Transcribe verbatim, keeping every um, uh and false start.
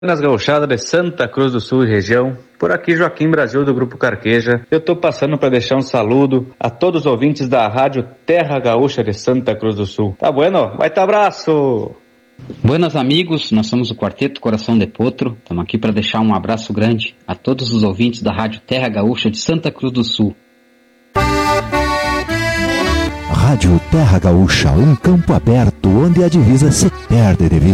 Nas gauchadas de Santa Cruz do Sul e região, por aqui Joaquim Brasil do Grupo Carqueja. Eu tô passando para deixar um saludo a todos os ouvintes da Rádio Terra Gaúcha de Santa Cruz do Sul. Tá bueno? Vai tá abraço! Buenas amigos, nós somos o Quarteto Coração de Potro, estamos aqui para deixar um abraço grande a todos os ouvintes da Rádio Terra Gaúcha de Santa Cruz do Sul. Rádio Terra Gaúcha, um campo aberto onde a divisa se perde de vista.